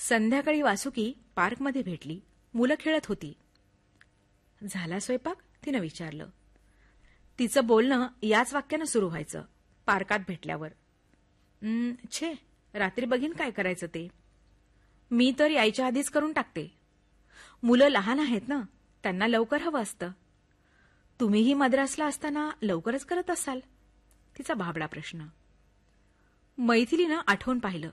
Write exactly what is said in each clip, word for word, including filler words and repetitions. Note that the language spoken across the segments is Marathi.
संध्याकाळी वासुकी पार्कमध्ये भेटली. मुलं खेळत होती. झाला स्वयंपाक? तिनं विचारलं. तिचं बोलणं याच वाक्यानं सुरू व्हायचं पार्कात भेटल्यावर. छे, रात्री बघीन काय करायचं ते. मी तर यायच्या आधीच करून टाकते. मुलं लहान आहेत ना, त्यांना लवकर हवं असतं. तुम्हीही मद्रासला असताना लवकरच करत असाल. तिचा भाबडा प्रश्न. मैथिलीनं आठवून पाहिलं.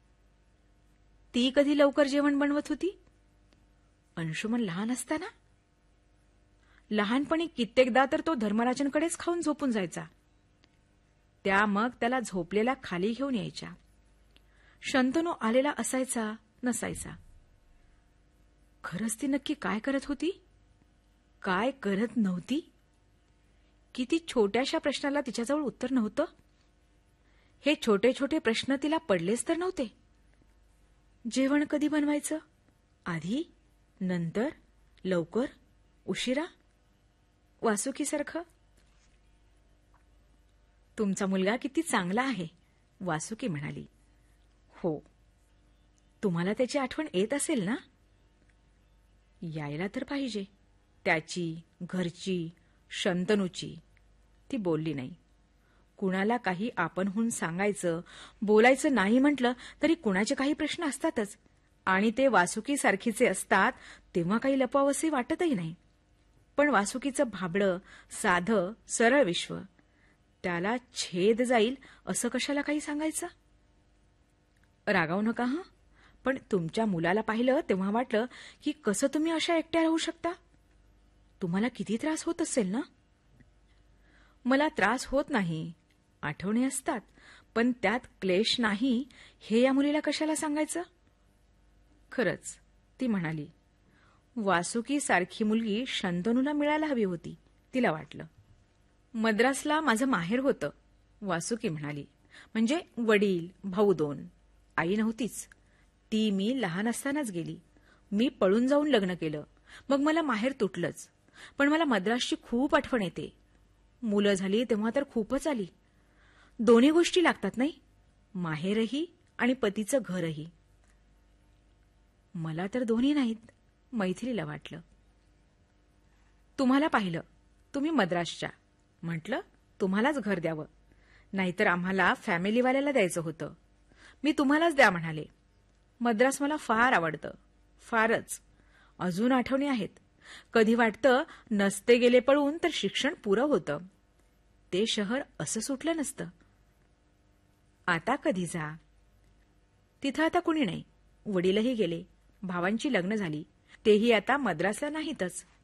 ती कधी लवकर जेवण बनवत होती? अंशुमन लहान असताना. लहानपणी कित्येकदा तर तो धर्मराजांकडेच खाऊन झोपून जायचा. त्या मग त्याला झोपलेला खाली घेऊन यायच्या. शंतनू आलेला असायचा नसायचा. खरंच ती नक्की काय करत होती, काय करत नव्हती? किती छोट्याशा प्रश्नाला तिच्याजवळ उत्तर नव्हतं. हे छोटे छोटे प्रश्न तिला पडलेच तर नव्हते. जेवण कधी बनवायचं? आधी, नंतर, लवकर, उशिरा, वासुकीसारखं. तुमचा मुलगा किती चांगला आहे, वासुकी म्हणाली. हो. तुम्हाला त्याची आठवण येत असेल ना? यायला तर पाहिजे. त्याची, घरची, शंतनूची. ती बोलली नाही. कुणाला काही आपणहून सांगायचं, बोलायचं नाही म्हटलं तरी कुणाचे काही प्रश्न असतातच. आणि ते वासुकीसारखीचे असतात तेव्हा काही लपवावसे वाटतही नाही. पण वासुकीचं भाबडं, साधं, सरळ विश्व, त्याला छेद जाईल असं कशाला काही सांगायचं? रागावू नका हं, पण तुमच्या मुलाला पाहिलं तेव्हा वाटलं की कसं तुम्ही अशा एकट्या राहू शकता. तुम्हाला किती त्रास होत असेल ना? मला त्रास होत नाही, आठवणी असतात, पण त्यात क्लेश नाही हे या मुलीला कशाला सांगायचं? खरंच, ती म्हणाली. वासुकी सारखी मुलगी शंतनूला मिळायला हवी होती, तिला वाटलं. मद्रासला माझं माहेर होतं, वासुकी म्हणाली. म्हणजे वडील, भाऊ दोन. आई नव्हतीच. ती मी लहान असतानाच गेली. मी पळून जाऊन लग्न केलं. मग मला माहेर तुटलंच. पण मला मद्रासची खूप आठवण येते. मुलं झाली तेव्हा तर खूपच आली. दोन्ही गोष्टी लागतात नाही, माहेरही आणि पतीचं घरही. मला तर दोन्ही नाहीत, मैथिलीला वाटलं. तुम्हाला पाहिलं, तुम्ही मद्रासच्या. म्हटलं तुम्हालाच घर द्यावं, नाहीतर आम्हाला फॅमिलीवाल्याला द्यायचं होतं. मी तुम्हालाच द्या म्हणाले. मद्रास मला फार आवडतं, फारच. अजून आठवणी आहेत. कधी वाटतं नसते गेले पळून तर शिक्षण पुरं होतं. ते शहर असं सुटलं नसतं. आता कधी जा. तिथं आता कुणी नाही. वडीलही गेले, भावांची लग्न झाली, तेही आता मद्रासला नाहीतच.